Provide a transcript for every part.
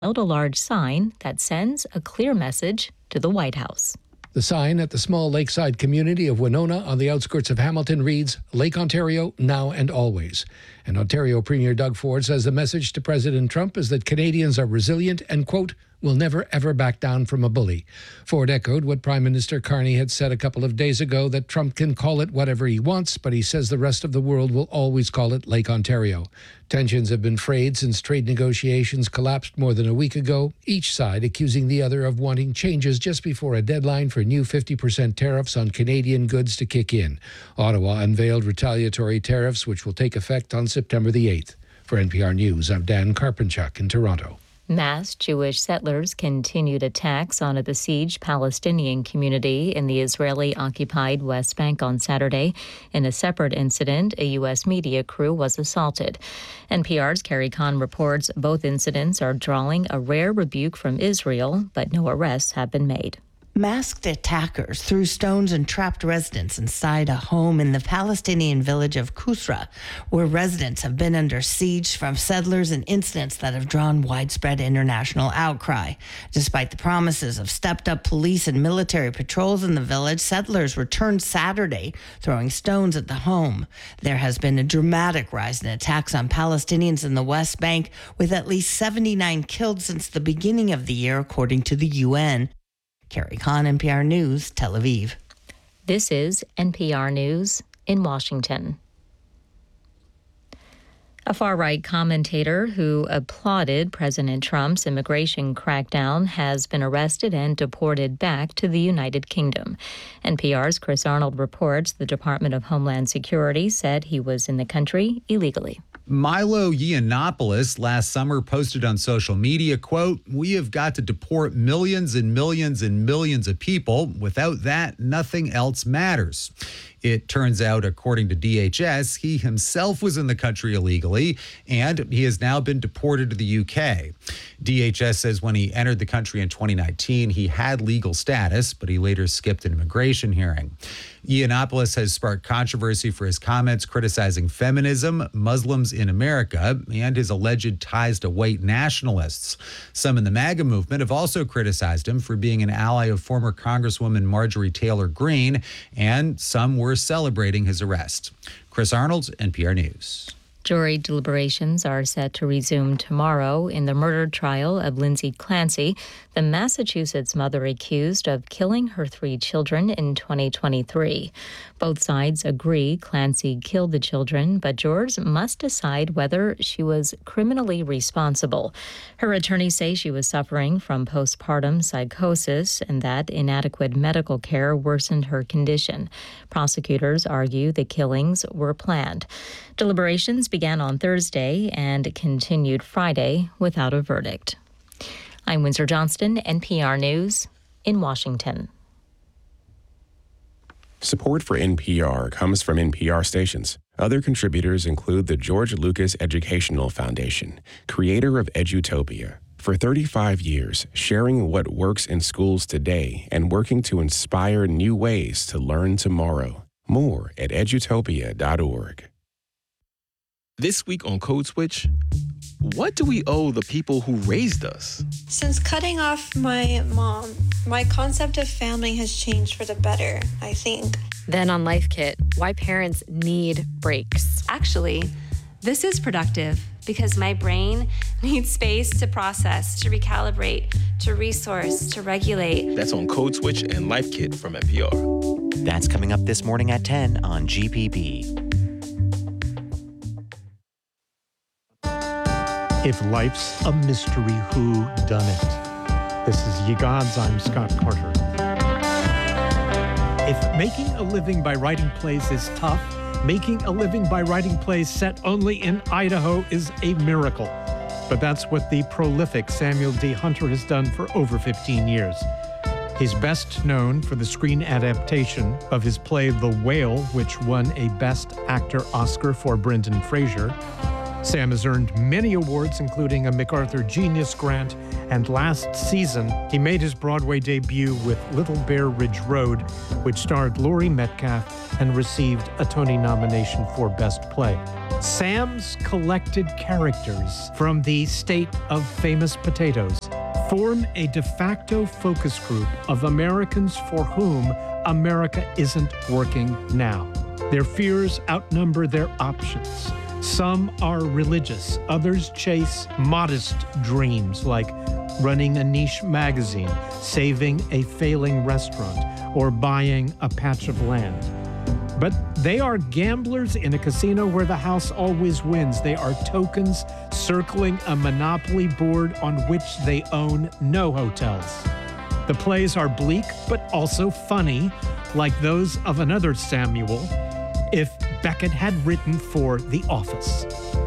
a large sign that sends a clear message to the White House. The sign at the small lakeside community of Winona on the outskirts of Hamilton reads, Lake Ontario, now and always. And Ontario Premier Doug Ford says the message to President Trump is that Canadians are resilient and, quote, will never ever back down from a bully. Ford echoed what Prime Minister Carney had said a couple of days ago, that Trump can call it whatever he wants, but he says the rest of the world will always call it Lake Ontario. Tensions have been frayed since trade negotiations collapsed more than a week ago, each side accusing the other of wanting changes just before a deadline for new 50% tariffs on Canadian goods to kick in. Ottawa unveiled retaliatory tariffs which will take effect on September the 8th. For NPR News, I'm Dan Karpenchuk in Toronto. Mass Jewish settlers continued attacks on a besieged Palestinian community in the Israeli-occupied West Bank on Saturday. In a separate incident, a U.S. media crew was assaulted. NPR's Carrie Kahn reports both incidents are drawing a rare rebuke from Israel, but no arrests have been made. Masked attackers threw stones and trapped residents inside a home in the Palestinian village of Kusra, where residents have been under siege from settlers in incidents that have drawn widespread international outcry. Despite the promises of stepped-up police and military patrols in the village, settlers returned Saturday, throwing stones at the home. There has been a dramatic rise in attacks on Palestinians in the West Bank, with at least 79 killed since the beginning of the year, according to the UN. Carrie Kahn, NPR News, Tel Aviv. This is NPR News in Washington. A far-right commentator who applauded President Trump's immigration crackdown has been arrested and deported back to the United Kingdom. NPR's Chris Arnold reports the Department of Homeland Security said he was in the country illegally. Milo Yiannopoulos last summer posted on social media, quote, "We have got to deport millions and millions and millions of people. Without that, nothing else matters." It turns out, according to DHS, he himself was in the country illegally, and he has now been deported to the UK. DHS says when he entered the country in 2019, he had legal status, but he later skipped an immigration hearing. Yiannopoulos has sparked controversy for his comments criticizing feminism, Muslims in America, and his alleged ties to white nationalists. Some in the MAGA movement have also criticized him for being an ally of former Congresswoman Marjorie Taylor Greene, and some were celebrating his arrest. Chris Arnold, NPR News. Jury deliberations are set to resume tomorrow in the murder trial of Lindsay Clancy, the Massachusetts mother accused of killing her 3 children in 2023. Both sides agree Clancy killed the children, but jurors must decide whether she was criminally responsible. Her attorneys say she was suffering from postpartum psychosis and that inadequate medical care worsened her condition. Prosecutors argue the killings were planned. Deliberations began on Thursday and continued Friday without a verdict. I'm Windsor Johnston, NPR News in Washington. Support for NPR comes from NPR stations. Other contributors include the George Lucas Educational Foundation, creator of Edutopia. For 35 years, sharing what works in schools today and working to inspire new ways to learn tomorrow. More at edutopia.org. This week on Code Switch, what do we owe the people who raised us? Since cutting off my mom, my concept of family has changed for the better, I think. Then on Life Kit, why parents need breaks. Actually, this is productive because my brain needs space to process, to recalibrate, to resource, to regulate. That's on Code Switch and Life Kit from NPR. That's coming up this morning at 10 on GPB. If life's a mystery, who done it? This is Ye Gods, I'm Scott Carter. If making a living by writing plays is tough, making a living by writing plays set only in Idaho is a miracle. But that's what the prolific Samuel D. Hunter has done for over 15 years. He's best known for the screen adaptation of his play The Whale, which won a Best Actor Oscar for Brendan Fraser. Sam has earned many awards, including a MacArthur Genius Grant, and last season, he made his Broadway debut with Little Bear Ridge Road, which starred Laurie Metcalf and received a Tony nomination for Best Play. Sam's collected characters from the state of famous potatoes form a de facto focus group of Americans for whom America isn't working now. Their fears outnumber their options. Some are religious, others chase modest dreams like running a niche magazine, saving a failing restaurant, or buying a patch of land. But they are gamblers in a casino where the house always wins. They are tokens circling a monopoly board on which they own no hotels. The plays are bleak, but also funny, like those of another Samuel, if Beckett had written for The Office.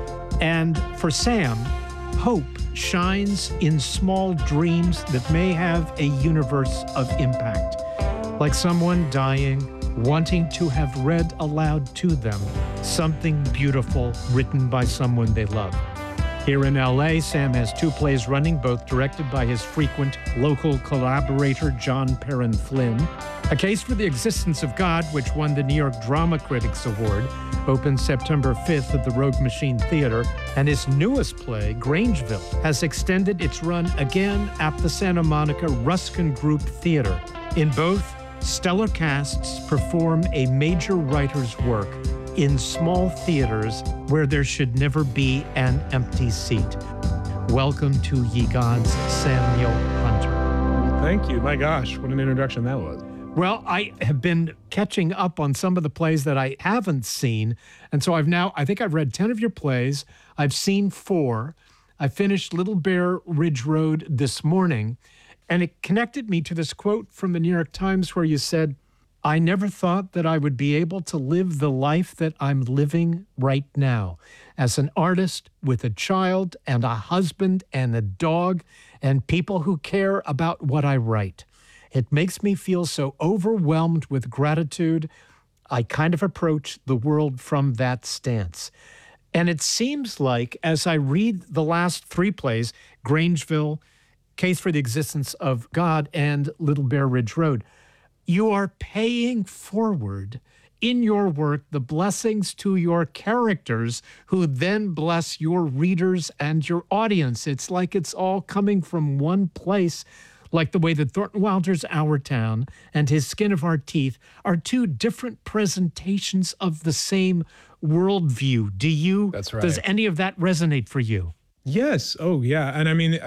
And for Sam, hope shines in small dreams that may have a universe of impact, like someone dying, wanting to have read aloud to them something beautiful written by someone they love. Here in LA, Sam has 2 plays running, both directed by his frequent local collaborator, John Perrin Flynn. A Case for the Existence of God, which won the New York Drama Critics Award, opened September 5th at the Rogue Machine Theater, and his newest play, Grangeville, has extended its run again at the Santa Monica Ruskin Group Theater. In both, stellar casts perform a major writer's work in small theaters where there should never be an empty seat. Welcome to Ye Gods, Samuel Hunter. Thank you. My gosh, what an introduction that was. Well, I have been catching up on some of the plays that I haven't seen. And so I think I've read 10 of your plays. I've seen 4. I finished Little Bear Ridge Road this morning. And it connected me to this quote from the New York Times where you said, "I never thought that I would be able to live the life that I'm living right now as an artist with a child and a husband and a dog and people who care about what I write. It makes me feel so overwhelmed with gratitude. I kind of approach the world from that stance." And it seems like, as I read the last 3 plays, Grangeville, Case for the Existence of God, and Little Bear Ridge Road, you are paying forward in your work the blessings to your characters who then bless your readers and your audience. It's like it's all coming from one place, like the way that Thornton Wilder's Our Town and his Skin of Our Teeth are 2 different presentations of the same worldview. That's right. Does any of that resonate for you? Yes. Oh, yeah. And I mean,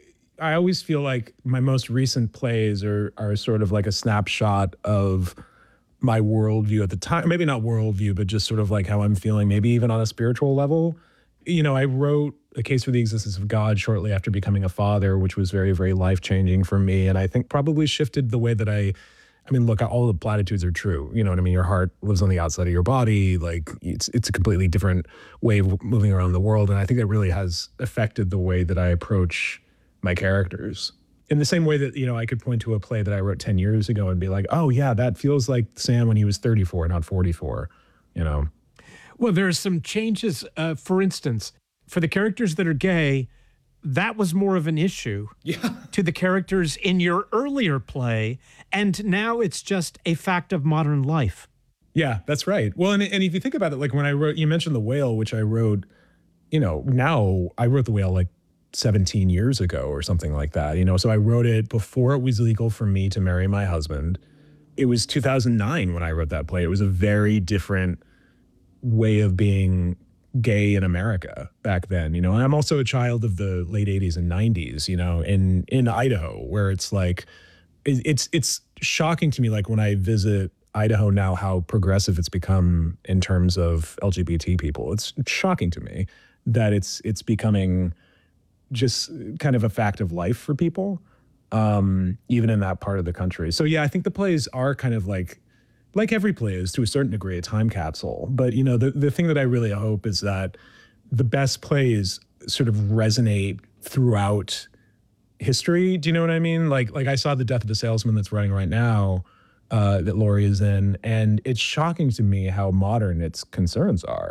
I always feel like my most recent plays are sort of like a snapshot of my worldview at the time. Maybe not worldview, but just sort of like how I'm feeling, maybe even on a spiritual level. You know, I wrote A Case for the Existence of God shortly after becoming a father, which was very, very life-changing for me. And I think probably shifted the way that I mean, look, all the platitudes are true. You know what I mean? Your heart lives on the outside of your body. Like it's a completely different way of moving around the world. And I think that really has affected the way that I approach my characters. In the same way that, you know, I could point to a play that I wrote 10 years ago and be like, oh yeah, that feels like Sam when he was 34, not 44, you know? Well, there are some changes. For instance, for the characters that are gay, that was more of an issue to the characters in your earlier play. And now it's just a fact of modern life. Yeah, that's right. Well, and if you think about it, like when I wrote, you mentioned The Whale, which I wrote, you know, now I wrote The Whale like 17 years ago or something like that, you know? So I wrote it before it was legal for me to marry my husband. It was 2009 when I wrote that play. It was a very different way of being gay in America back then, you know. And I'm also a child of the late 80s and 90s, you know, in Idaho, where it's like, it's shocking to me, like when I visit Idaho now, how progressive it's become in terms of LGBT people. It's shocking to me that it's becoming just kind of a fact of life for people, even in that part of the country. So yeah, I think the plays are kind of like every play is to a certain degree a time capsule. But you know, the thing that I really hope is that the best plays sort of resonate throughout history. Do you know what I mean? Like I saw The Death of a Salesman that's running right now, that Laurie is in, and it's shocking to me how modern its concerns are.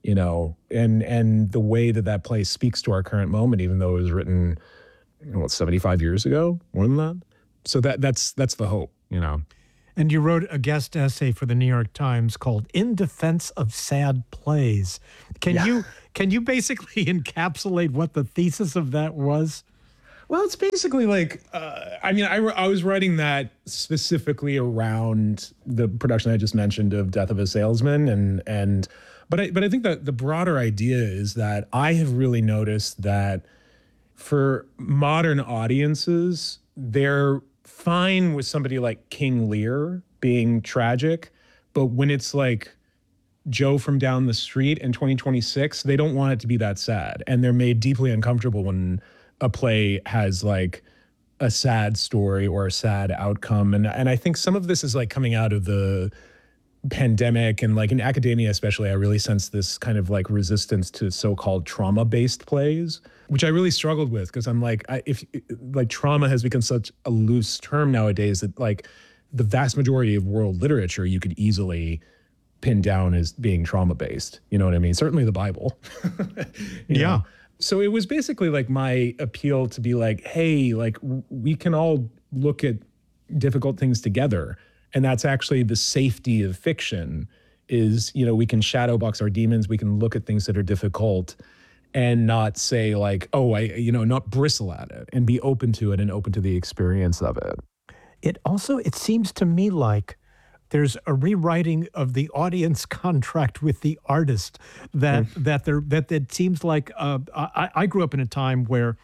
you know, and the way that play speaks to our current moment, even though it was written, 75 years ago, more than that. So that's the hope, you know. And you wrote a guest essay for the New York Times called "In Defense of Sad Plays." Can you basically encapsulate what the thesis of that was? Well, it's basically like, I was writing that specifically around the production I just mentioned of Death of a Salesman, but I think that the broader idea is that I have really noticed that for modern audiences, they're fine with somebody like King Lear being tragic, but when it's like Joe from down the street in 2026, they don't want it to be that sad, and they're made deeply uncomfortable when a play has like a sad story or a sad outcome. And I think some of this is like coming out of the pandemic, and like in academia especially, I really sense this kind of like resistance to so-called trauma-based plays, which I really struggled with, because I'm like, if trauma has become such a loose term nowadays that like the vast majority of world literature you could easily pin down as being trauma-based. You know what I mean? Certainly the Bible. You know? So it was basically like my appeal to be like, hey, like we can all look at difficult things together. And that's actually the safety of fiction is, we can shadow box our demons. We can look at things that are difficult and not say like, not bristle at it, and be open to it and open to the experience of it. It seems to me like there's a rewriting of the audience contract with the artist that seems like I grew up in a time where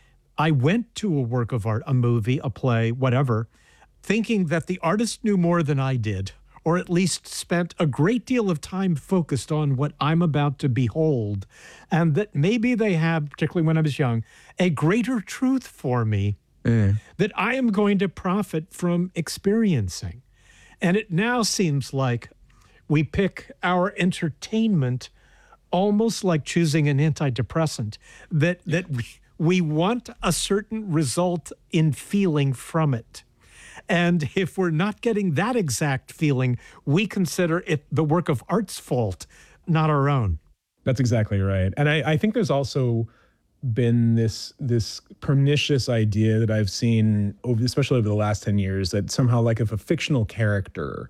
I went to a work of art, a movie, a play, whatever, thinking that the artist knew more than I did, or at least spent a great deal of time focused on what I'm about to behold, and that maybe they have, particularly when I was young, a greater truth for me that I am going to profit from experiencing. And it now seems like we pick our entertainment almost like choosing an antidepressant, that we want a certain result in feeling from it. And if we're not getting that exact feeling, we consider it the work of art's fault, not our own. That's exactly right. And I think there's also been this pernicious idea that I've seen, especially over the last 10 years, that somehow like if a fictional character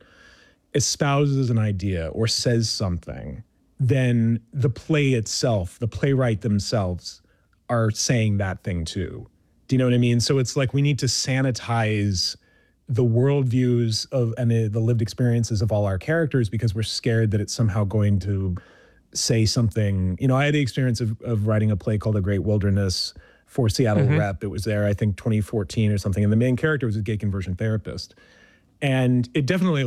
espouses an idea or says something, then the play itself, the playwright themselves are saying that thing too. Do you know what I mean? So it's like we need to sanitize the worldviews of and the lived experiences of all our characters because we're scared that it's somehow going to say something. I had the experience of writing a play called The Great Wilderness for Seattle Rep. It was there, I think, 2014 or something. And the main character was a gay conversion therapist. And it definitely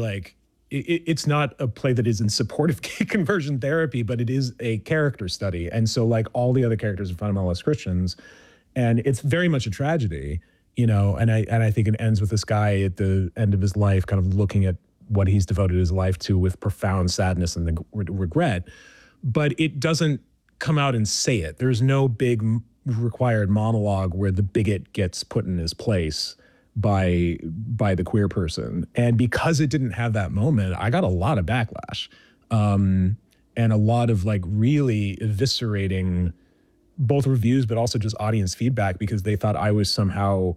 it's not a play that is in support of gay conversion therapy, but it is a character study. And so like all the other characters are fundamentalist Christians. And it's very much a tragedy, and I think it ends with this guy at the end of his life kind of looking at what he's devoted his life to with profound sadness and regret. But it doesn't come out and say it. There's no big required monologue where the bigot gets put in his place by the queer person. And because it didn't have that moment, I got a lot of backlash and a lot of like really eviscerating both reviews, but also just audience feedback because they thought I was somehow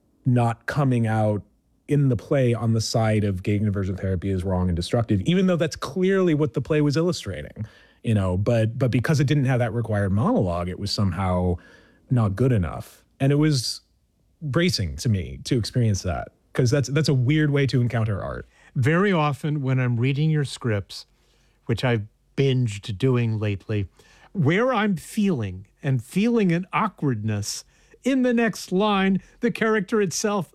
not coming out in the play on the side of gay conversion therapy is wrong and destructive, even though that's clearly what the play was illustrating. But because it didn't have that required monologue, it was somehow not good enough. And it was bracing to me to experience that, because that's a weird way to encounter art. Very often when I'm reading your scripts, which I've binged doing lately, where I'm feeling an awkwardness, in the next line, the character itself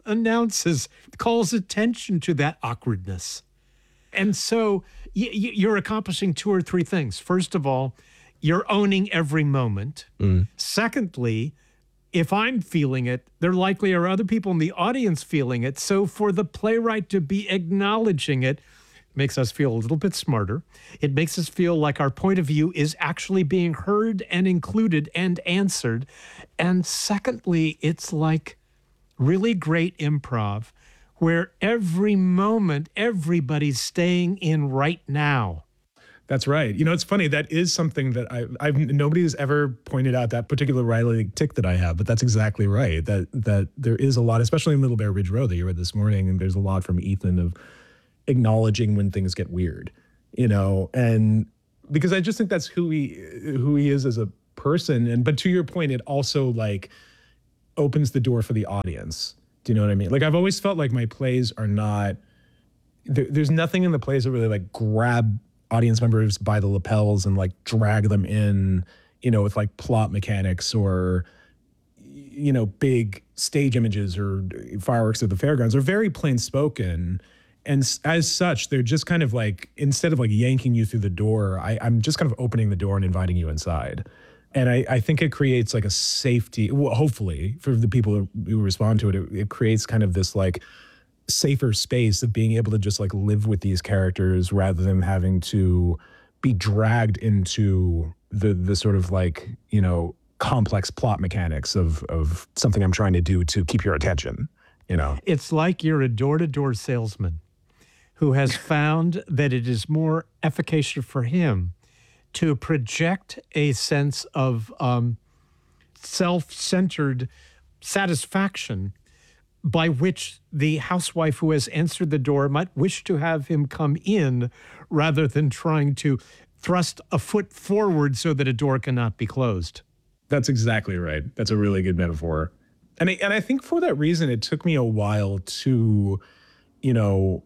calls attention to that awkwardness. And so you're accomplishing two or three things. First of all, you're owning every moment. Secondly, if I'm feeling it, there likely are other people in the audience feeling it. So for the playwright to be acknowledging it makes us feel a little bit smarter. It makes us feel like our point of view is actually being heard and included and answered. And secondly, it's like really great improv where every moment, everybody's staying in right now. That's right. You know, it's funny. That is something that I've nobody has ever pointed out, that particular writerly tick that I have, but that's exactly right. That there is a lot, especially in Little Bear Ridge Road that you read this morning, and there's a lot from Ethan of acknowledging when things get weird, you know, and because I just think that's who he is as a person. But to your point, it also like opens the door for the audience. Do you know what I mean? Like, I've always felt like my plays are not, there's nothing in the plays that really like grab audience members by the lapels and like drag them in, you know, with like plot mechanics or, you know, big stage images or fireworks at the fairgrounds. They're very plain spoken. And as such, they're just kind of like, instead of like yanking you through the door, I'm just kind of opening the door and inviting you inside. And I think it creates like a safety, well, hopefully for the people who respond to it, it creates kind of this like safer space of being able to just like live with these characters rather than having to be dragged into the sort of like, you know, complex plot mechanics of something I'm trying to do to keep your attention, you know. It's like you're a door-to-door salesman who has found that it is more efficacious for him to project a sense of self-centered satisfaction by which the housewife who has answered the door might wish to have him come in rather than trying to thrust a foot forward so that a door cannot be closed. That's exactly right. That's a really good metaphor. And I think for that reason, it took me a while to, you know,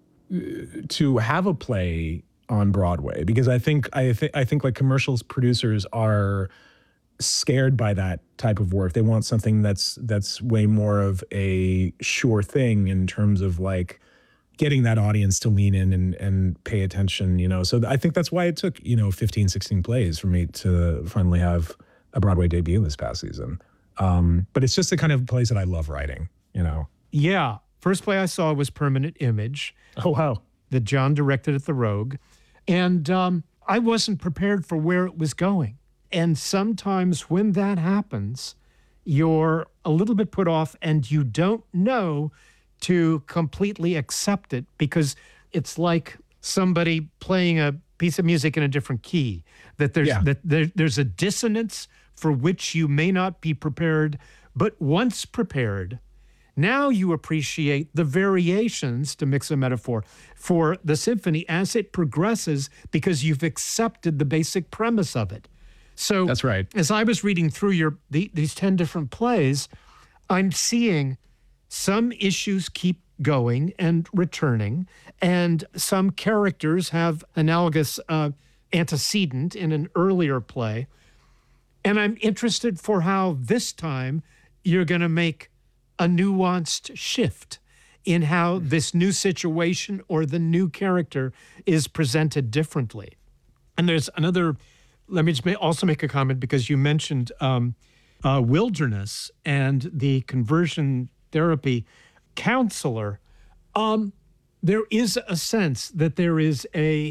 to have a play on Broadway, because I think like commercials producers are scared by that type of work. They want something that's way more of a sure thing in terms of like getting that audience to lean in and pay attention, you know. So I think that's why it took, you know, 15, 16 plays for me to finally have a Broadway debut this past season. But it's just the kind of plays that I love writing, you know. Yeah. First play I saw was Permanent Image. Oh, wow. That John directed at the Rogue. And I wasn't prepared for where it was going. And sometimes when that happens, you're a little bit put off and you don't know to completely accept it, because it's like somebody playing a piece of music in a different key, that there's a dissonance for which you may not be prepared, but once prepared, now you appreciate the variations, to mix a metaphor, for the symphony as it progresses because you've accepted the basic premise of it. So that's right. As I was reading through these 10 different plays, I'm seeing some issues keep going and returning, and some characters have analogous antecedent in an earlier play. And I'm interested for how this time you're going to make a nuanced shift in how this new situation or the new character is presented differently. And there's another, let me just also make a comment, because you mentioned Wilderness and the conversion therapy counselor. There is a sense that there's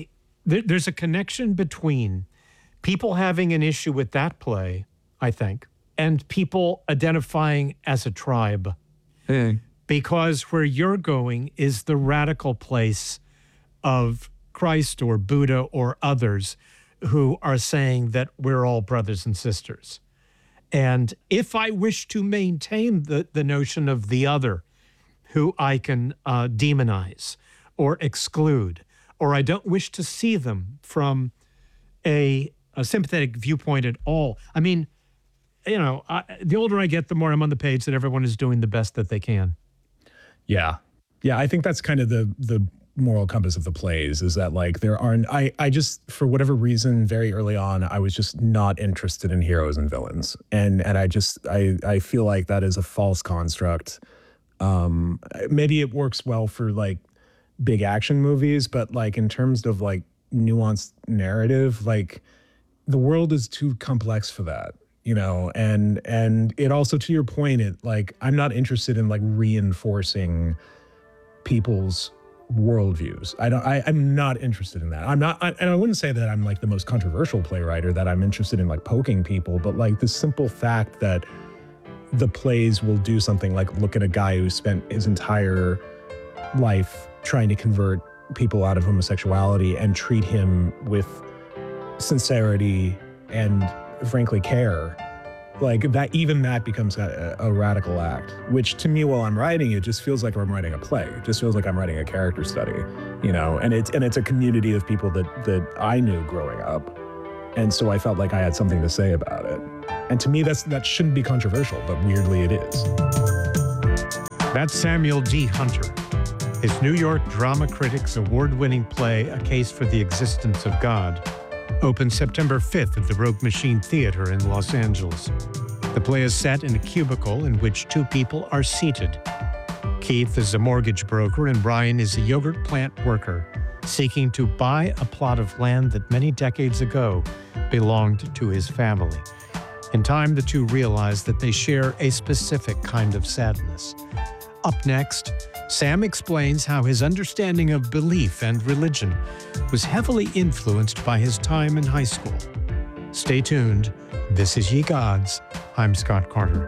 a connection between people having an issue with that play, I think, and people identifying as a tribe. Because where you're going is the radical place of Christ or Buddha or others who are saying that we're all brothers and sisters. And if I wish to maintain the notion of the other, who I can demonize or exclude, or I don't wish to see them from a sympathetic viewpoint at all. I mean, you know, the older I get, the more I'm on the page that everyone is doing the best that they can. Yeah. Yeah, I think that's kind of the moral compass of the plays, is that like there aren't, I just, for whatever reason, very early on, I was just not interested in heroes and villains. And I feel like that is a false construct. Maybe it works well for like big action movies, but like in terms of like nuanced narrative, like the world is too complex for that, you know, and it also, to your point, it like, I'm not interested in like reinforcing people's worldviews. I'm not interested in that. And I wouldn't say that I'm like the most controversial playwright or that I'm interested in like poking people, but like the simple fact that the plays will do something like look at a guy who spent his entire life trying to convert people out of homosexuality and treat him with sincerity and frankly care, like that, even that becomes a radical act, which to me, while I'm writing, it just feels like I'm writing a play. It just feels like I'm writing a character study, and it's a community of people that I knew growing up. And so I felt like I had something to say about it. And to me, that shouldn't be controversial, but weirdly it is. That's Samuel D. Hunter. His New York Drama Critics award-winning play, A Case for the Existence of God, opened September 5th at the Rogue Machine Theater in Los Angeles. The play is set in a cubicle in which two people are seated. Keith is a mortgage broker and Brian is a yogurt plant worker, seeking to buy a plot of land that many decades ago belonged to his family. In time, the two realize that they share a specific kind of sadness. Up next, Sam explains how his understanding of belief and religion was heavily influenced by his time in high school. Stay tuned. This is Ye Gods. I'm Scott Carter.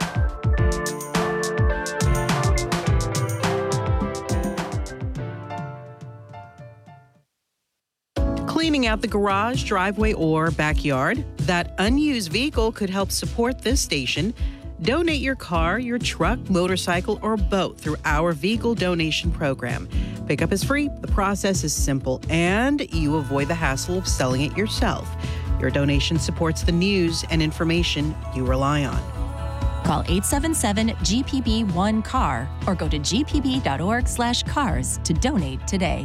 Cleaning out the garage, driveway, or backyard? That unused vehicle could help support this station. Donate your car, your truck, motorcycle, or boat through our vehicle donation program. Pickup is free, the process is simple, and you avoid the hassle of selling it yourself. Your donation supports the news and information you rely on. Call 877-GPB-1-CAR or go to gpb.org/cars to donate today.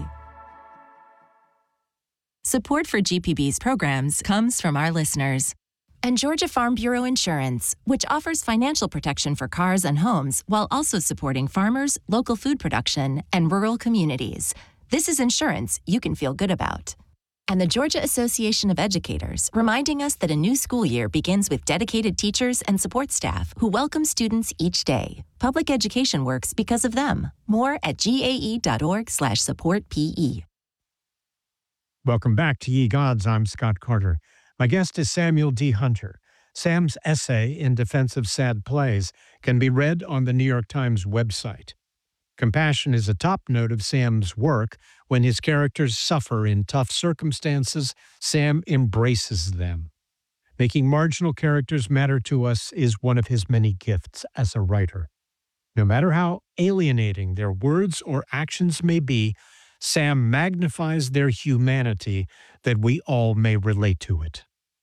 Support for GPB's programs comes from our listeners. And Georgia Farm Bureau Insurance, which offers financial protection for cars and homes while also supporting farmers, local food production, and rural communities. This is insurance you can feel good about. And the Georgia Association of Educators, reminding us that a new school year begins with dedicated teachers and support staff who welcome students each day. Public education works because of them. More at gae.org/supportpe. Welcome back to Ye Gods. I'm Scott Carter. My guest is Samuel D. Hunter. Sam's essay in defense of sad plays can be read on the New York Times website. Compassion is a top note of Sam's work. When his characters suffer in tough circumstances, Sam embraces them. Making marginal characters matter to us is one of his many gifts as a writer. No matter how alienating their words or actions may be, Sam magnifies their humanity that we all may relate to it.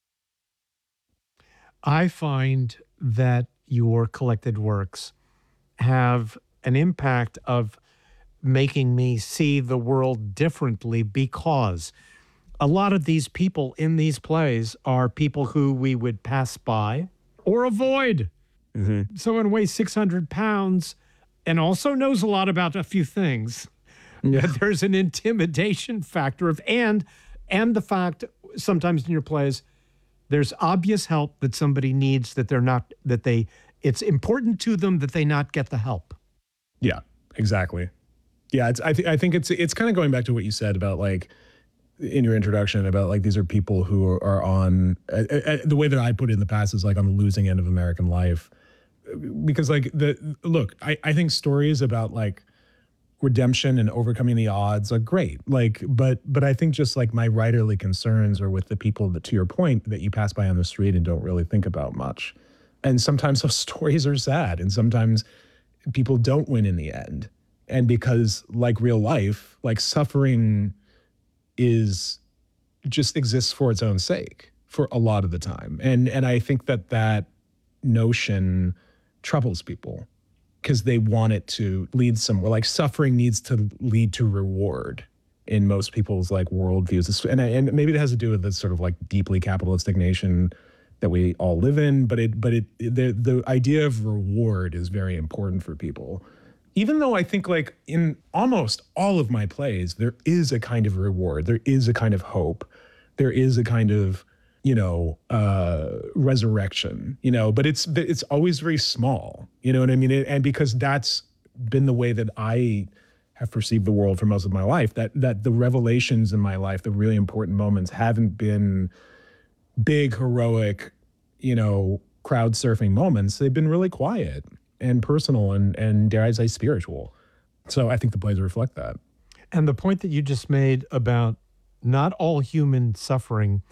I find that your collected works have an impact of making me see the world differently, because a lot of these people in these plays are people who we would pass by or avoid. Mm-hmm. Someone weighs 600 pounds and also knows a lot about a few things. Yeah. There's an intimidation factor of, and the fact sometimes in your plays, there's obvious help that somebody needs it's important to them that they not get the help. Yeah, exactly. Yeah, I think it's kind of going back to what you said about, like, in your introduction about, like, these are people who are on, the way that I put it in the past is like on the losing end of American life. Because, like, I think stories about, like, redemption and overcoming the odds are great. Like, but I think just like my writerly concerns are with the people that, to your point, that you pass by on the street and don't really think about much. And sometimes those stories are sad, and sometimes people don't win in the end. And because, like real life, like, suffering just exists for its own sake for a lot of the time. And I think that notion troubles people, because they want it to lead somewhere. Like, suffering needs to lead to reward in most people's, like, worldviews. And maybe it has to do with this sort of, like, deeply capitalistic nation that we all live in. But the idea of reward is very important for people. Even though I think, like, in almost all of my plays, there is a kind of reward. There is a kind of hope. There is a kind of, resurrection, but it's always very small, you know what I mean? And because that's been the way that I have perceived the world for most of my life, that the revelations in my life, the really important moments, haven't been big, heroic, crowd surfing moments. They've been really quiet and personal and dare I say, spiritual. So I think the plays reflect that. And the point that you just made about not all human suffering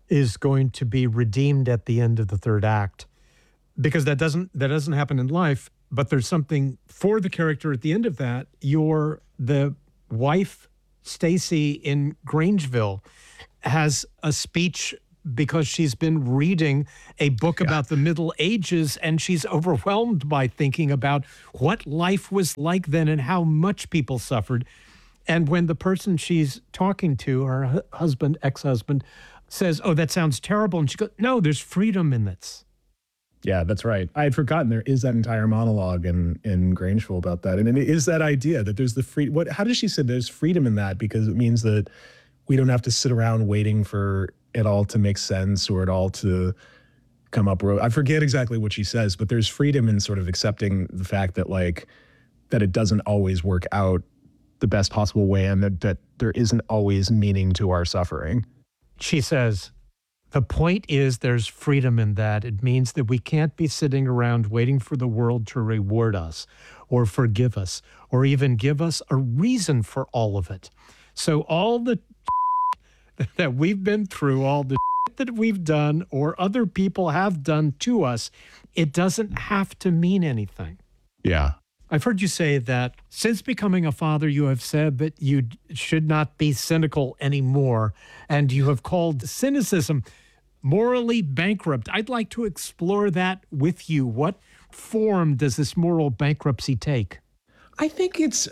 is going to be redeemed at the end of the third act, because that doesn't happen in life. But there's something for the character at the end of that. You're the wife, Stacy in Grangeville, has a speech because she's been reading a book about the Middle Ages, and she's overwhelmed by thinking about what life was like then and how much people suffered. And when the person she's talking to, her husband, ex-husband, says, "Oh, that sounds terrible," and she goes, "No, there's freedom in this." Yeah, that's right. I had forgotten there is that entire monologue in Grangeville about that. And it is that idea that there's the free, how does she say there's freedom in that? Because it means that we don't have to sit around waiting for it all to make sense or it all to come up. I forget exactly what she says, but there's freedom in sort of accepting the fact that that it doesn't always work out the best possible way, and that there isn't always meaning to our suffering. She says, the point is there's freedom in that. It means that we can't be sitting around waiting for the world to reward us or forgive us or even give us a reason for all of it. So all the that we've been through, all the that we've done or other people have done to us, it doesn't have to mean anything. Yeah. I've heard you say that since becoming a father, you have said that you should not be cynical anymore, and you have called cynicism morally bankrupt. I'd like to explore that with you. What form does this moral bankruptcy take? I think it's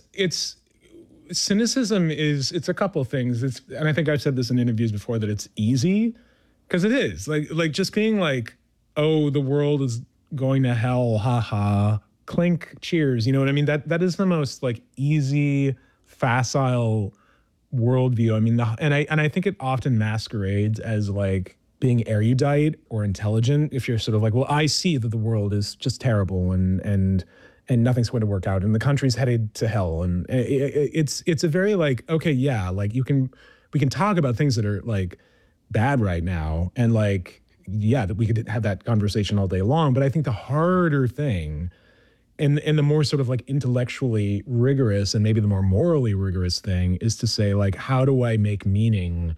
cynicism it's a couple of things. And I think I've said this in interviews before, that it's easy, because it is like just being like, oh, the world is going to hell, haha. Clink, cheers. You know what I mean? That is the most easy, facile worldview. I mean, and I think it often masquerades as being erudite or intelligent. If you're sort of well, I see that the world is just terrible and nothing's going to work out and the country's headed to hell. And it's a very okay, yeah, we can talk about things that are bad right now, and yeah, that we could have that conversation all day long. But I think the harder thing, and the more sort of intellectually rigorous and maybe the more morally rigorous thing, is to say how do I make meaning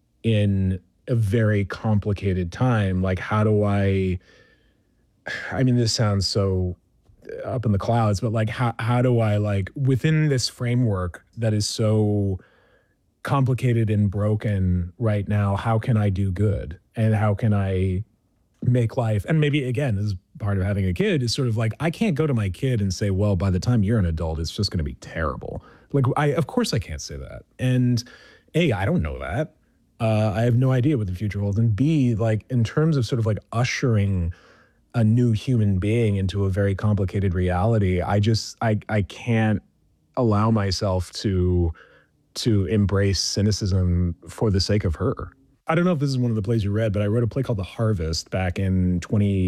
in a very complicated time? How do I mean, this sounds so up in the clouds, but how do I within this framework that is so complicated and broken right now, how can I do good? And how can I make life? And maybe again, as part of having a kid is sort of I can't go to my kid and say, well, by the time you're an adult, it's just going to be terrible. Of course I can't say that. And A, I don't know that. I have no idea what the future holds. And B, in terms of sort of ushering a new human being into a very complicated reality, I can't allow myself to embrace cynicism for the sake of her. I don't know if this is one of the plays you read, but I wrote a play called The Harvest back in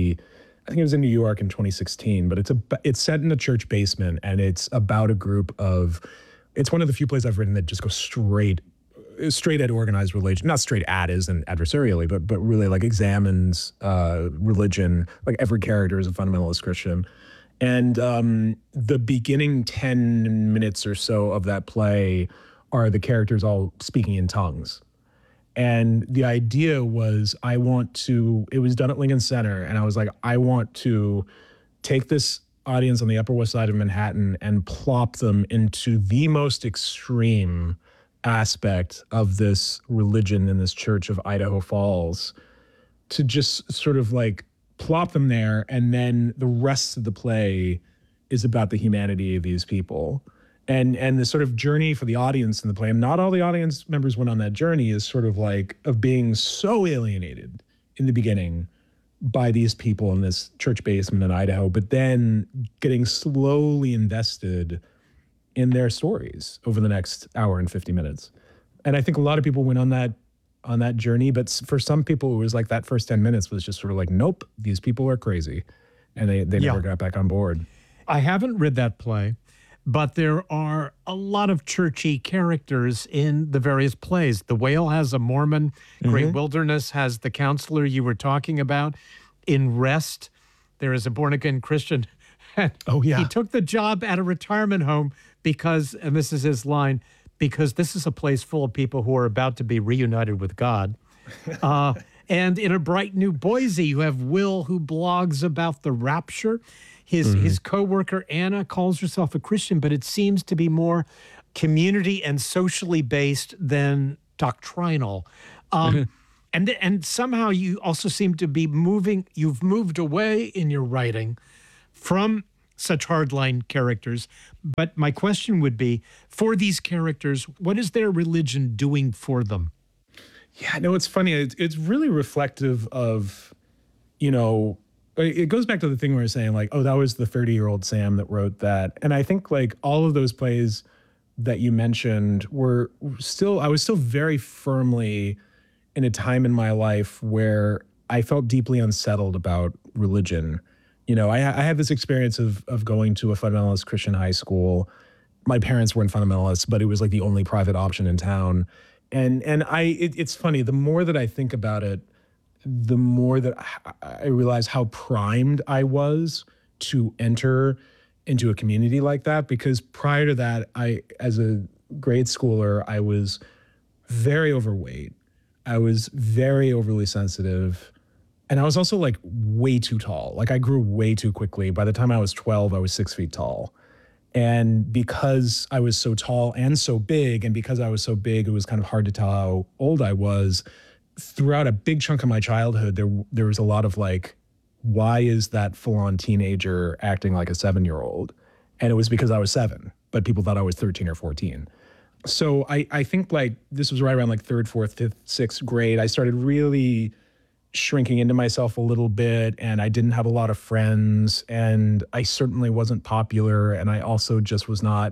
I think it was in New York in 2016, but it's set in a church basement, and it's about a group of, it's one of the few plays I've written that just goes straight at organized religion, not straight at as in adversarially, but really examines religion. Every character is a fundamentalist Christian. And the beginning 10 minutes or so of that play are the characters all speaking in tongues. And the idea was it was done at Lincoln Center, and I was I want to take this audience on the Upper West Side of Manhattan and plop them into the most extreme aspect of this religion in this church of Idaho Falls, to just sort of plop them there. And then the rest of the play is about the humanity of these people. And the sort of journey for the audience in the play, and not all the audience members went on that journey, is sort of of being so alienated in the beginning by these people in this church basement in Idaho, but then getting slowly invested in their stories over the next hour and 50 minutes. And I think a lot of people went on that journey, but for some people it was that first 10 minutes was just sort of nope, these people are crazy. And they never got back on board. I haven't read that play, but there are a lot of churchy characters in the various plays. The Whale has a Mormon. Great Wilderness has the counselor you were talking about. In Rest, there is a born-again Christian. Oh, yeah. He took the job at a retirement home because, and this is his line, because this is a place full of people who are about to be reunited with God. And in A Bright New Boise, you have Will, who blogs about the rapture. His coworker, Anna, calls herself a Christian, but it seems to be more community and socially based than doctrinal. And somehow you also seem to be you've moved away in your writing from such hardline characters. But my question would be, for these characters, what is their religion doing for them? Yeah, no, it's funny. It's really reflective of, it goes back to the thing where we're saying like, oh, that was the 30-year-old Sam that wrote that. And I think like all of those plays that you mentioned I was still very firmly in a time in my life where I felt deeply unsettled about religion. I had this experience of going to a fundamentalist Christian high school. My parents weren't fundamentalists, but it was like the only private option in town. And it's funny, the more that I think about it, the more that I realize how primed I was to enter into a community like that. Because prior to that, as a grade schooler, I was very overweight. I was very overly sensitive. And I was also like way too tall. Like I grew way too quickly. By the time I was 12, I was 6 feet tall. And because I was so tall and so big, and because I was so big, it was kind of hard to tell how old I was. Throughout a big chunk of my childhood, there was a lot of like, why is that full-on teenager acting like a 7-year-old? And it was because I was 7, but people thought I was 13 or 14. So I think like this was right around like 3rd, 4th, 5th, 6th grade. I started really shrinking into myself a little bit, and I didn't have a lot of friends, and I certainly wasn't popular, and I also just was not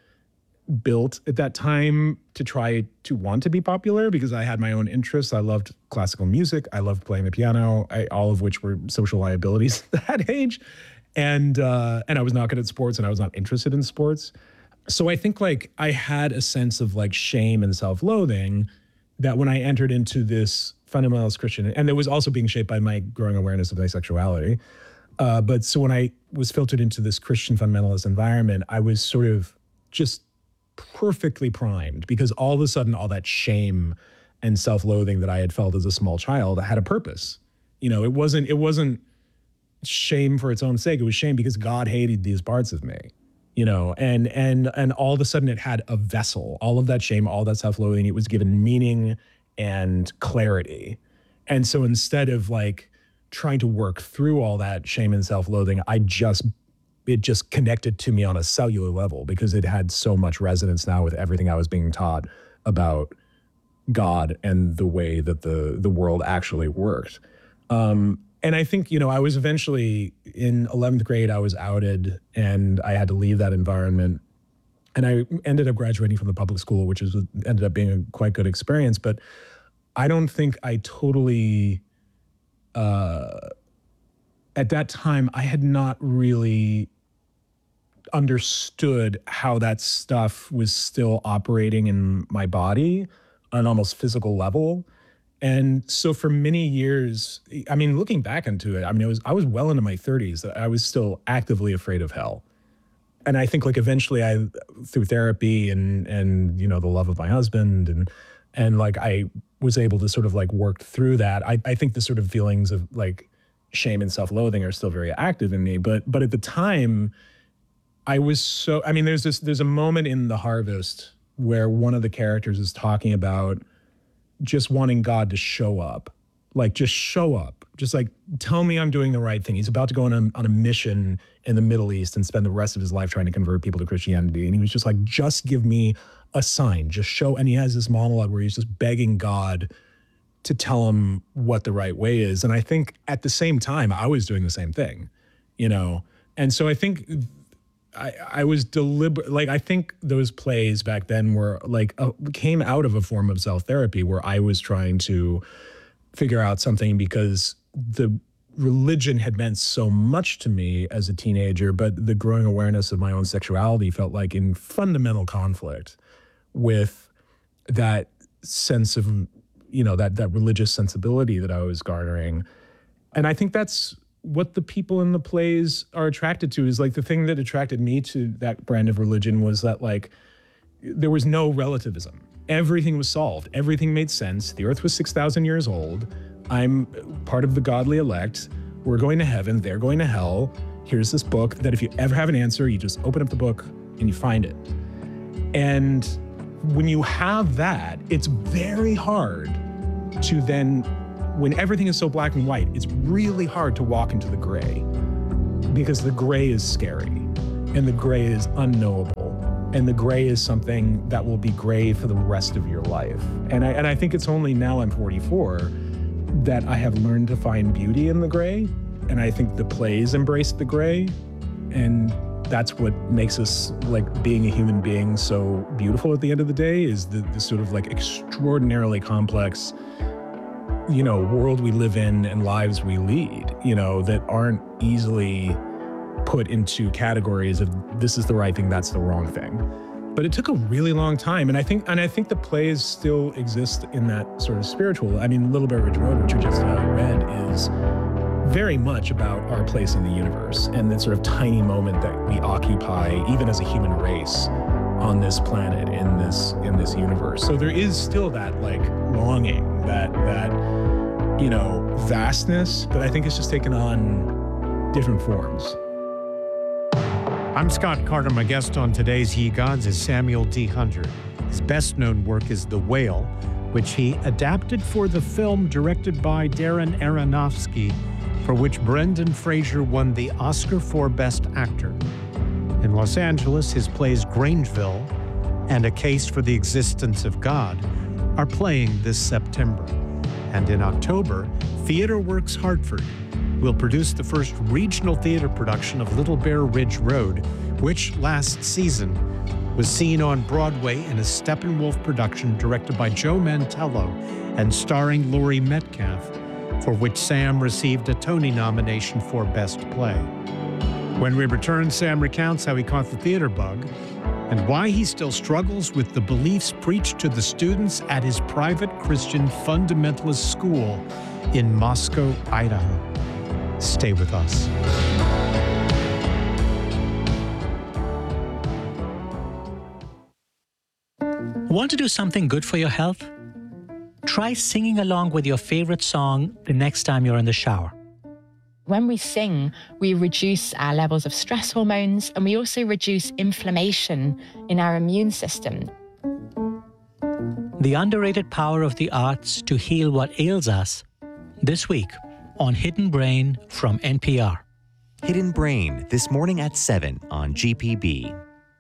built at that time to try to want to be popular because I had my own interests. I loved classical music. I loved playing the piano, all of which were social liabilities at that age. And I was not good at sports, and I was not interested in sports. So I think like I had a sense of like shame and self-loathing that when I entered into this fundamentalist Christian, and it was also being shaped by my growing awareness of my sexuality. But so when I was filtered into this Christian fundamentalist environment, I was sort of just perfectly primed because all of a sudden, all that shame and self-loathing that I had felt as a small child had a purpose. It wasn't shame for its own sake. It was shame because God hated these parts of me. And all of a sudden it had a vessel. All of that shame, all that self-loathing, it was given meaning and clarity. And so instead of like trying to work through all that shame and self-loathing, it just connected to me on a cellular level because it had so much resonance now with everything I was being taught about God and the way that the world actually worked. And I think, I was eventually in 11th grade, I was outed and I had to leave that environment. And I ended up graduating from the public school, which ended up being a quite good experience. But I don't think I totally, at that time, I had not really understood how that stuff was still operating in my body on an almost physical level. And so for many years, I mean, looking back into it, I was well into my 30s. I was still actively afraid of hell. And I think like eventually through therapy and the love of my husband and like I was able to sort of like work through that. I think the sort of feelings of like shame and self-loathing are still very active in me. But at the time I was there's a moment in The Harvest where one of the characters is talking about just wanting God to show up, like just show up, just like tell me I'm doing the right thing. He's about to go on a mission in the Middle East and spend the rest of his life trying to convert people to Christianity. And he was just like, just give me a sign, just show. And he has this monologue where he's just begging God to tell him what the right way is. And I think at the same time, I was doing the same thing, And so I think I was deliberate. Like, I think those plays back then were like, came out of a form of self-therapy where I was trying to figure out something because the religion had meant so much to me as a teenager, but the growing awareness of my own sexuality felt like in fundamental conflict with that sense of, that religious sensibility that I was garnering. And I think that's what the people in the plays are attracted to is like the thing that attracted me to that brand of religion was that like there was no relativism. Everything was solved. Everything made sense. The earth was 6,000 years old. I'm part of the godly elect. We're going to heaven. They're going to hell. Here's this book that if you ever have an answer, you just open up the book and you find it. And when you have that, it's very hard to then, when everything is so black and white, it's really hard to walk into the gray, because the gray is scary and the gray is unknowable. And the gray is something that will be gray for the rest of your life. And I think it's only now I'm 44 that I have learned to find beauty in the gray. And I think the plays embrace the gray. And that's what makes us, like, being a human being so beautiful at the end of the day, is the sort of like extraordinarily complex, world we live in and lives we lead, that aren't easily put into categories of this is the right thing, that's the wrong thing. But it took a really long time. And I think the plays still exist in that sort of spiritual. I mean, Little Bear Ridge Road, which you just read, is very much about our place in the universe and that sort of tiny moment that we occupy, even as a human race, on this planet, in this universe. So there is still that like longing, that vastness, but I think it's just taken on different forms. I'm Scott Carter. My guest on today's Ye Gods is Samuel D. Hunter. His best-known work is The Whale, which he adapted for the film directed by Darren Aronofsky, for which Brendan Fraser won the Oscar for Best Actor. In Los Angeles, his plays Grangeville and A Case for the Existence of God are playing this September. And in October, Theatre Works Hartford will produce the first regional theater production of Little Bear Ridge Road, which last season was seen on Broadway in a Steppenwolf production directed by Joe Mantello and starring Laurie Metcalf, for which Sam received a Tony nomination for Best Play. When we return, Sam recounts how he caught the theater bug and why he still struggles with the beliefs preached to the students at his private Christian fundamentalist school in Moscow, Idaho. Stay with us. Want to do something good for your health? Try singing along with your favorite song the next time you're in the shower. When we sing, we reduce our levels of stress hormones, and we also reduce inflammation in our immune system. The underrated power of the arts to heal what ails us, this week on Hidden Brain from NPR. Hidden Brain, this morning at 7 on GPB.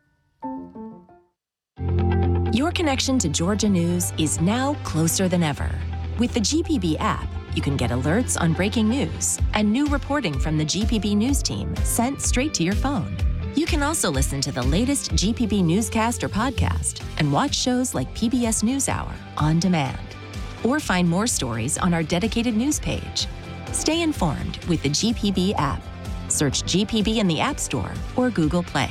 Your connection to Georgia News is now closer than ever. With the GPB app, you can get alerts on breaking news and new reporting from the GPB News team sent straight to your phone. You can also listen to the latest GPB newscast or podcast and watch shows like PBS NewsHour on demand. Or find more stories on our dedicated news page. Stay informed with the GPB app. Search GPB in the App Store or Google Play.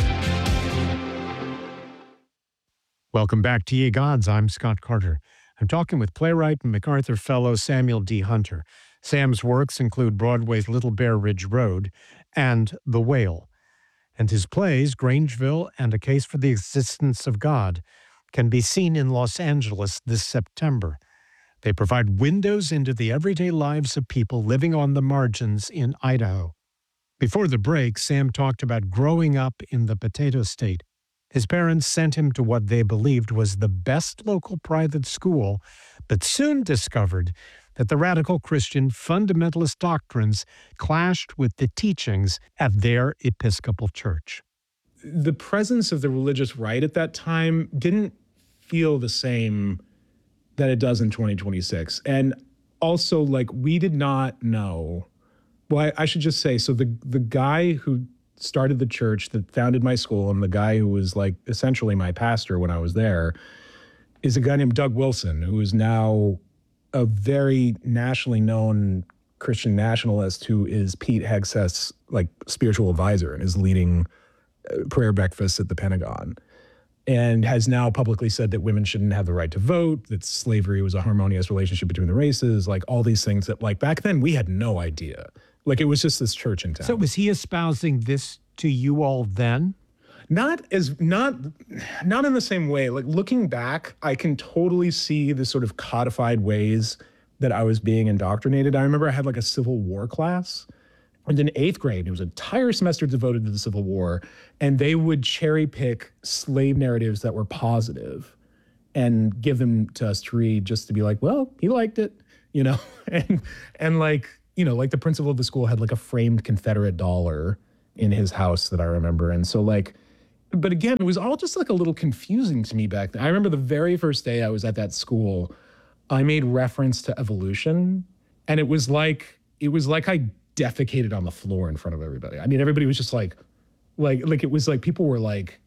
Welcome back to Ye Gods. I'm Scott Carter. I'm talking with playwright and MacArthur Fellow Samuel D. Hunter. Sam's works include Broadway's Little Bear Ridge Road and The Whale. And his plays, Grangeville and A Case for the Existence of God, can be seen in Los Angeles this September. They provide windows into the everyday lives of people living on the margins in Idaho. Before the break, Sam talked about growing up in the Potato State. His parents sent him to what they believed was the best local private school, but soon discovered that the radical Christian fundamentalist doctrines clashed with the teachings at their Episcopal church. The presence of the religious right at that time didn't feel the same that it does in 2026. And also, like, we did not know. Well, I should just say, so the guy who started the church that founded my school and the guy who was like essentially my pastor when I was there is a guy named Doug Wilson, who is now a very nationally known Christian nationalist who is Pete Hegseth's like spiritual advisor and is leading prayer breakfasts at the Pentagon, and has now publicly said that women shouldn't have the right to vote, that slavery was a harmonious relationship between the races, like all these things that like back then we had no idea. Like, it was just this church in town. So was he espousing this to you all then? Not in the same way. Like, looking back, I can totally see the sort of codified ways that I was being indoctrinated. I remember I had like a Civil War class. And in 8th grade, it was an entire semester devoted to the Civil War. And they would cherry pick slave narratives that were positive and give them to us to read just to be like, well, he liked it, you know? And like, you know, like the principal of the school had like a framed Confederate dollar in his house that I remember. And so like, but again, it was all just like a little confusing to me back then. I remember the very first day I was at that school, I made reference to evolution. And it was like I defecated on the floor in front of everybody. I mean, everybody was just like it was like people were like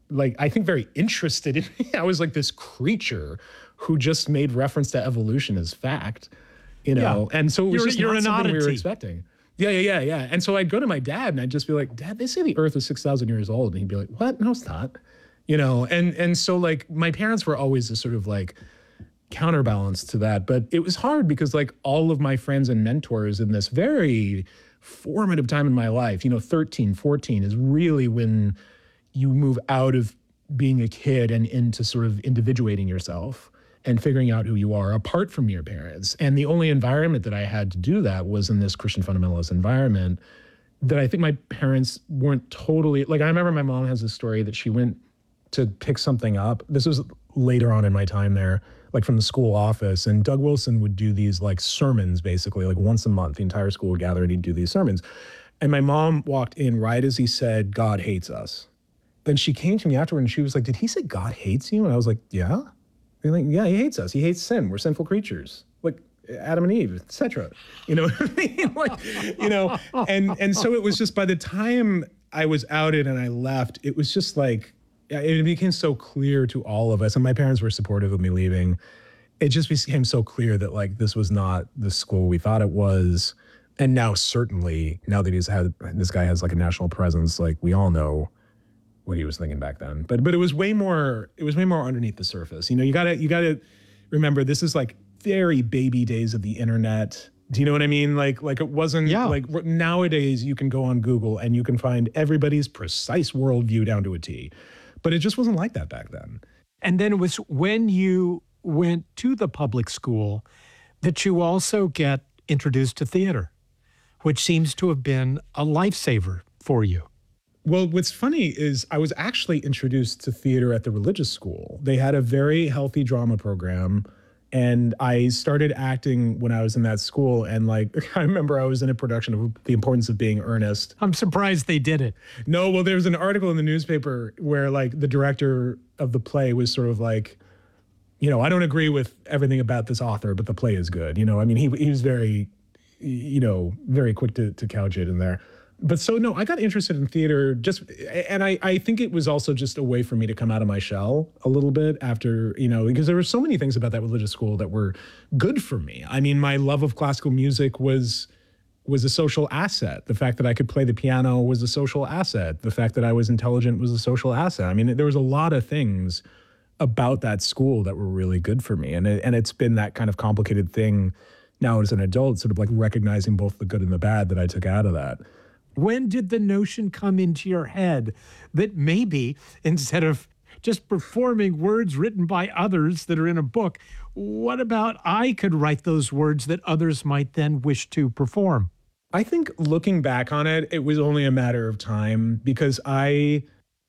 I think very interested in me. I was like this creature who just made reference to evolution as fact, you know? Yeah. And so it was just not something we were expecting. Yeah. And so I'd go to my dad and I'd just be like, Dad, they say the earth is 6,000 years old. And he'd be like, what? No, it's not. You know? And so like my parents were always a sort of like counterbalance to that. But it was hard because like all of my friends and mentors in this very formative time in my life, you know, 13, 14 is really when you move out of being a kid and into sort of individuating yourself and figuring out who you are apart from your parents. And the only environment that I had to do that was in this Christian fundamentalist environment that I think my parents weren't totally, like I remember my mom has this story that she went to pick something up. This was later on in my time there, like from the school office. And Doug Wilson would do these like sermons, basically, like once a month, the entire school would gather and he'd do these sermons. And my mom walked in right as he said, God hates us. Then she came to me afterward and she was like, did he say God hates you? And I was like, yeah. They're like, yeah, he hates us. He hates sin. We're sinful creatures, like Adam and Eve, etc. You know what I mean? Like, you know, and so it was just by the time I was outed and I left, it was just like, it became so clear to all of us, and my parents were supportive of me leaving. It just became so clear that like this was not the school we thought it was. And now certainly, now that this guy has like a national presence, like we all know what he was thinking back then. But it was way more underneath the surface. You know, you gotta remember this is like very baby days of the internet. Do you know what I mean? Like it wasn't like nowadays you can go on Google and you can find everybody's precise worldview down to a T. But it just wasn't like that back then. And then it was when you went to the public school that you also get introduced to theater, which seems to have been a lifesaver for you. Well, what's funny is I was actually introduced to theater at the religious school. They had a very healthy drama program. And I started acting when I was in that school. And like, I remember I was in a production of The Importance of Being Earnest. I'm surprised they did it. No, well, there was an article in the newspaper where like the director of the play was sort of like, you know, I don't agree with everything about this author, but the play is good. You know, I mean, he was very, you know, very quick to couch it in there. But so, no, I got interested in theater and I think it was also just a way for me to come out of my shell a little bit after, you know, because there were so many things about that religious school that were good for me. I mean, my love of classical music was a social asset. The fact that I could play the piano was a social asset. The fact that I was intelligent was a social asset. I mean, there was a lot of things about that school that were really good for me. And it's been that kind of complicated thing now as an adult, sort of like recognizing both the good and the bad that I took out of that. When did the notion come into your head that maybe instead of just performing words written by others that are in a book, what about I could write those words that others might then wish to perform? I think looking back on it, it was only a matter of time because I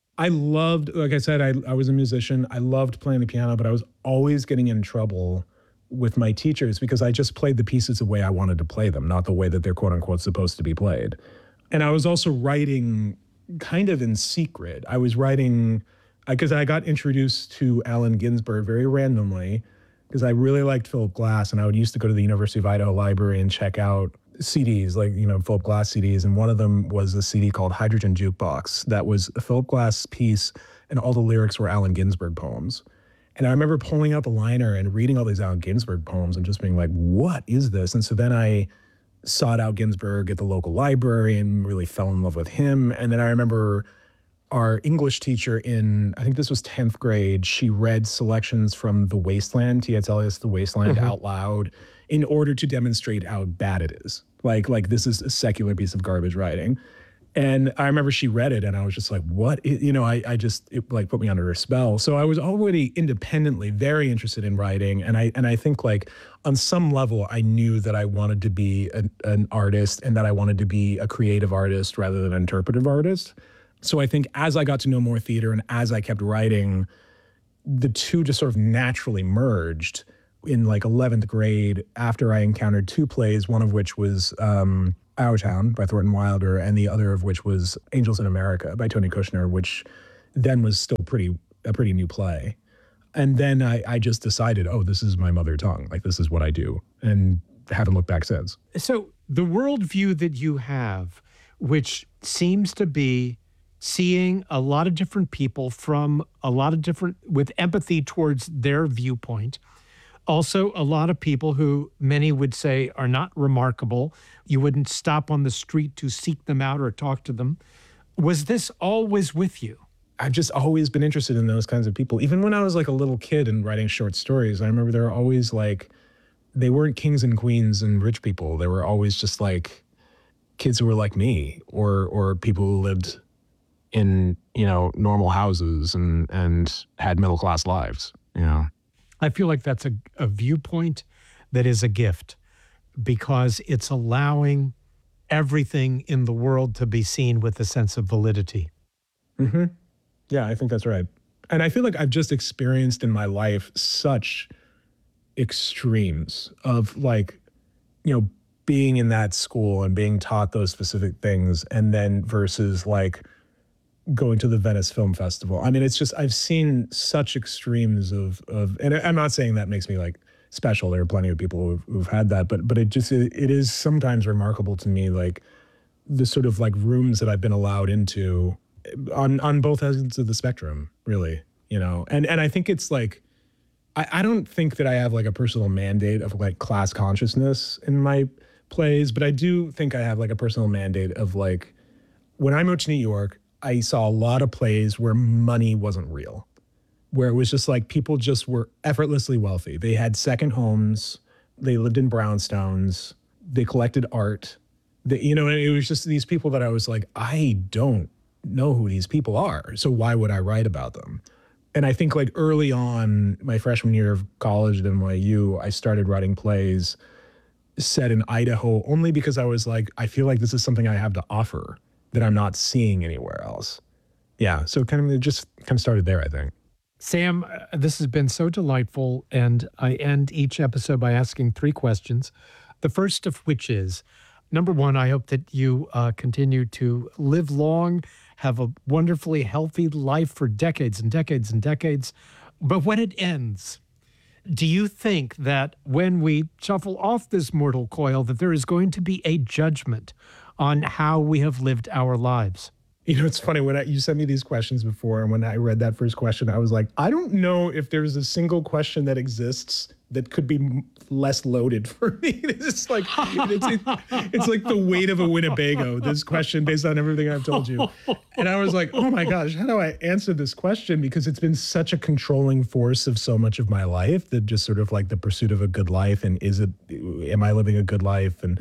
loved, like I said, I was a musician. I loved playing the piano, but I was always getting in trouble with my teachers because I just played the pieces the way I wanted to play them, not the way that they're quote unquote supposed to be played. And I was also writing kind of in secret. I was writing, because I got introduced to Allen Ginsberg very randomly, because I really liked Philip Glass, and I used to go to the University of Idaho library and check out CDs, like, you know, Philip Glass CDs. And one of them was a CD called Hydrogen Jukebox. That was a Philip Glass piece, and all the lyrics were Allen Ginsberg poems. And I remember pulling out the liner and reading all these Allen Ginsberg poems and just being like, what is this? And so then I sought out Ginsberg at the local library and really fell in love with him. And then I remember our English teacher in, I think this was 10th grade, she read selections from The Wasteland, T.S. Eliot's The Wasteland out loud in order to demonstrate how bad it is. Like this is a secular piece of garbage writing. And I remember she read it and I was just like, what? It like put me under a spell. So I was already independently very interested in writing. And I think like on some level, I knew that I wanted to be an artist and that I wanted to be a creative artist rather than an interpretive artist. So I think as I got to know more theater and as I kept writing, the two just sort of naturally merged in like 11th grade after I encountered two plays, one of which was Our Town by Thornton Wilder, and the other of which was Angels in America by Tony Kushner, which then was still a pretty new play. And then I just decided, oh, this is my mother tongue. Like, this is what I do, and haven't looked back since. So the worldview that you have, which seems to be seeing a lot of different people from a lot of different, with empathy towards their viewpoint. Also, a lot of people who many would say are not remarkable. You wouldn't stop on the street to seek them out or talk to them. Was this always with you? I've just always been interested in those kinds of people. Even when I was like a little kid and writing short stories, I remember there were always like, they weren't kings and queens and rich people. They were always just like kids who were like me, or people who lived in, normal houses and had middle-class lives, I feel like that's a viewpoint that is a gift because it's allowing everything in the world to be seen with a sense of validity. Mm-hmm. Yeah, I think that's right. And I feel like I've just experienced in my life such extremes of like, being in that school and being taught those specific things, and then versus like going to the Venice Film Festival. I mean, it's just, I've seen such extremes of, and I'm not saying that makes me like special. There are plenty of people who've had that, but it is sometimes remarkable to me, like the sort of like rooms that I've been allowed into on both ends of the spectrum, really, and I think it's like, I don't think that I have like a personal mandate of like class consciousness in my plays, but I do think I have like a personal mandate of like, when I moved to New York, I saw a lot of plays where money wasn't real, where it was just like people just were effortlessly wealthy. They had second homes, they lived in brownstones, they collected art. And it was just these people that I was like, I don't know who these people are, so why would I write about them? And I think like early on, my freshman year of college at NYU, I started writing plays set in Idaho only because I was like, I feel like this is something I have to offer that I'm not seeing anywhere else. Yeah, so it just started there, I think. Sam, this has been so delightful, and I end each episode by asking 3 questions. The first of which is, number 1, I hope that you continue to live long, have a wonderfully healthy life for decades and decades and decades. But when it ends, do you think that when we shuffle off this mortal coil, that there is going to be a judgment on how we have lived our lives? It's funny, when you sent me these questions before, and when I read that first question, I was like, I don't know if there's a single question that exists that could be less loaded for me. It's like, it's like the weight of a Winnebago, this question, based on everything I've told you. And I was like, oh my gosh, how do I answer this question? Because it's been such a controlling force of so much of my life, that just sort of like the pursuit of a good life, and am I living a good life? And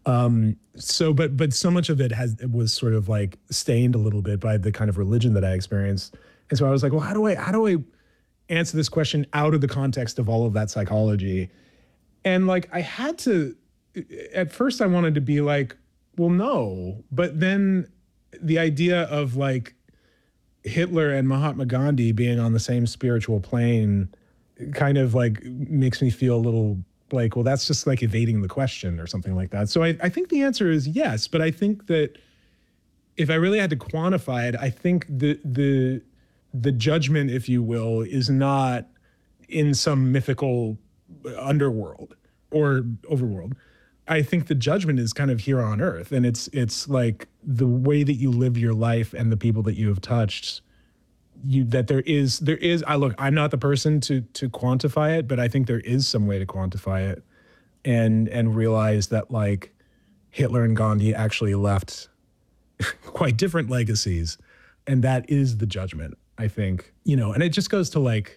but so much of it was sort of like stained a little bit by the kind of religion that I experienced. And so I was like, well, how do I answer this question out of the context of all of that psychology? And like, I had to, at first I wanted to be like, well, no, but then the idea of like Hitler and Mahatma Gandhi being on the same spiritual plane kind of like makes me feel a little like, well, that's just like evading the question or something like that. So I think the answer is yes, but I think that if I really had to quantify it, I think the judgment, if you will, is not in some mythical underworld or overworld. I think the judgment is kind of here on earth, and it's like the way that you live your life and the people that you have touched. There is. I'm not the person to quantify it, but I think there is some way to quantify it, and realize that like Hitler and Gandhi actually left quite different legacies, and that is the judgment, I think. And it just goes to like,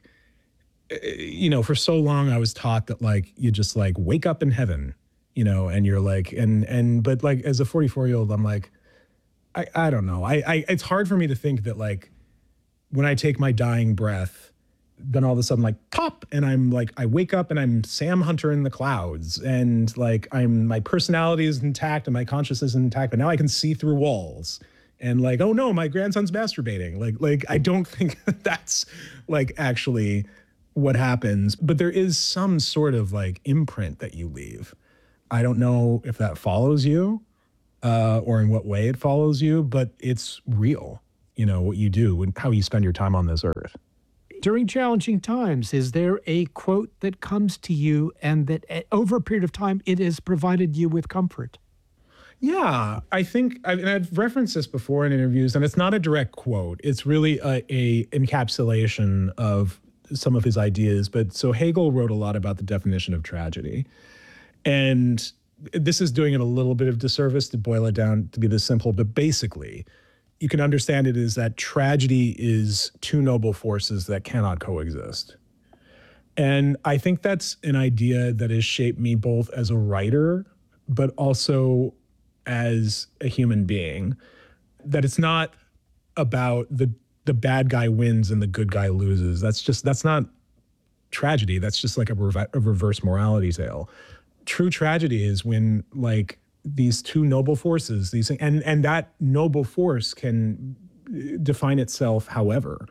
for so long I was taught that like you just like wake up in heaven, and you're like, but like as a 44-year-old, I'm like, I don't know. It's hard for me to think that like when I take my dying breath, then all of a sudden like pop, and I'm like, I wake up and I'm Sam Hunter in the clouds, and like my personality is intact and my consciousness is intact, but now I can see through walls. And like, oh no, my grandson's masturbating. Like I don't think that's like actually what happens, but there is some sort of like imprint that you leave. I don't know if that follows you or in what way it follows you, but it's real, what you do and how you spend your time on this earth. During challenging times, is there a quote that comes to you and that over a period of time, it has provided you with comfort? Yeah, I think I've referenced this before in interviews, and it's not a direct quote. It's really a encapsulation of some of his ideas. But so Hegel wrote a lot about the definition of tragedy. And this is doing it a little bit of disservice to boil it down to be this simple, but basically, you can understand it as that tragedy is two noble forces that cannot coexist. And I think that's an idea that has shaped me both as a writer, but also as a human being, that it's not about the bad guy wins and the good guy loses. That's not tragedy. That's just like a reverse morality tale. True tragedy is when like these two noble forces, and that noble force can define itself however,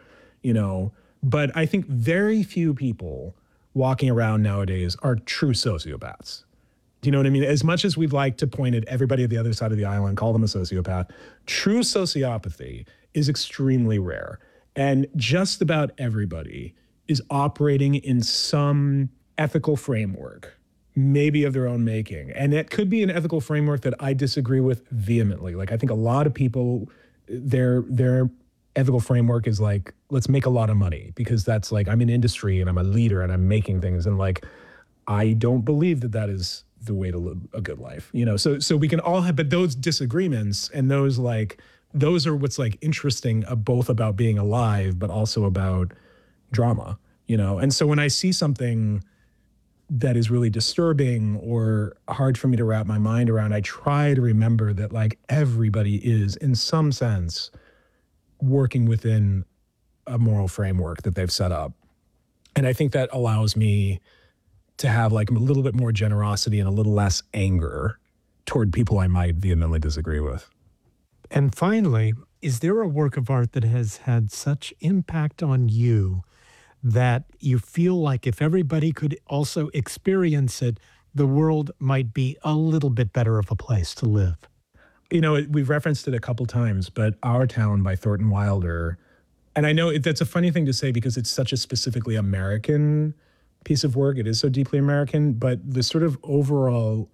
but I think very few people walking around nowadays are true sociopaths. Do you know what I mean? As much as we'd like to point at everybody at the other side of the aisle and call them a sociopath, true sociopathy is extremely rare. And just about everybody is operating in some ethical framework, maybe of their own making. And it could be an ethical framework that I disagree with vehemently. Like, I think a lot of people, their ethical framework is like, let's make a lot of money, because that's like, I'm in industry and I'm a leader and I'm making things. And like, I don't believe that is the way to live a good life, So we can all have, but those disagreements and those are what's like interesting, both about being alive, but also about drama, And so when I see something that is really disturbing or hard for me to wrap my mind around, I try to remember that like everybody is in some sense working within a moral framework that they've set up. And I think that allows me to have like a little bit more generosity and a little less anger toward people I might vehemently disagree with. And finally, is there a work of art that has had such impact on you that you feel like if everybody could also experience it, the world might be a little bit better of a place to live? We've referenced it a couple times, but Our Town by Thornton Wilder, and I know that's a funny thing to say because it's such a specifically American piece of work. It is so deeply American, but the sort of overall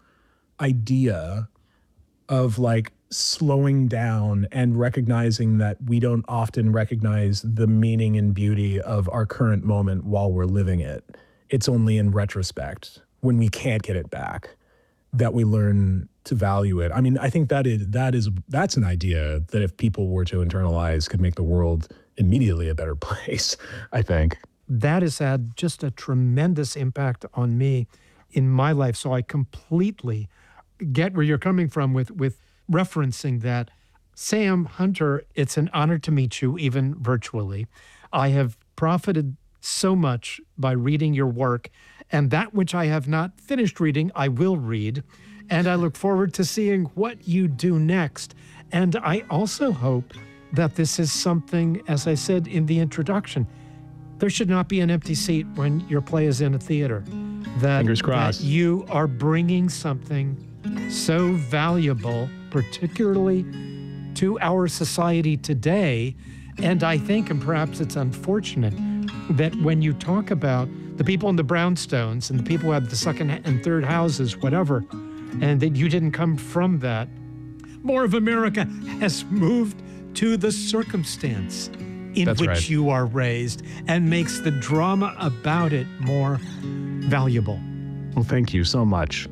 idea of like slowing down and recognizing that we don't often recognize the meaning and beauty of our current moment while we're living it. It's only in retrospect, when we can't get it back, that we learn to value it. I mean, I think that's an idea that if people were to internalize could make the world immediately a better place, I think. That has had just a tremendous impact on me in my life. So I completely get where you're coming from with referencing that. Sam Hunter, it's an honor to meet you, even virtually. I have profited so much by reading your work, and that which I have not finished reading, I will read. And I look forward to seeing what you do next. And I also hope that this is something, as I said in the introduction, there should not be an empty seat when your play is in a theater. Fingers crossed. That you are bringing something so valuable, particularly to our society today. And I think, and perhaps it's unfortunate, that when you talk about the people in the brownstones and the people who have the second and third houses, whatever, and that you didn't come from that, more of America has moved to the circumstance in which you are raised, and makes the drama about it more valuable. Well, thank you so much.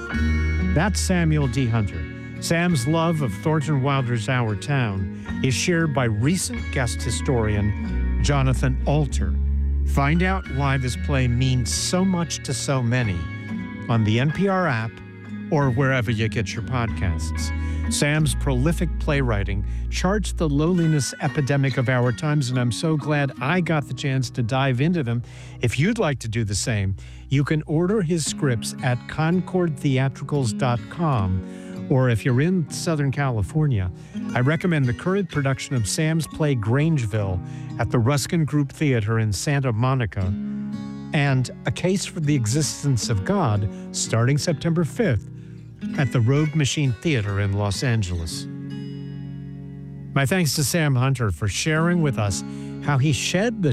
That's Samuel D. Hunter. Sam's love of Thornton Wilder's Our Town is shared by recent guest historian Jonathan Alter. Find out why this play means so much to so many on the NPR app or wherever you get your podcasts. Sam's prolific playwriting charts the loneliness epidemic of our times, and I'm so glad I got the chance to dive into them. If you'd like to do the same, you can order his scripts at concordtheatricals.com, or if you're in Southern California, I recommend the current production of Sam's play Grangeville at the Ruskin Group Theater in Santa Monica, and A Case for the Existence of God, starting September 5th, at the Rogue Machine Theater in Los Angeles. My thanks to Sam Hunter for sharing with us how he shed the